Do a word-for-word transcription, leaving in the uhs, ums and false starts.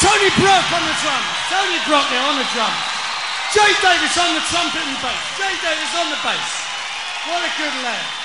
Tony Brock on the drums. Tony Brock there on the drums. Jay Davis on the trumpet and bass. Jay Davis on the bass. What a good lad.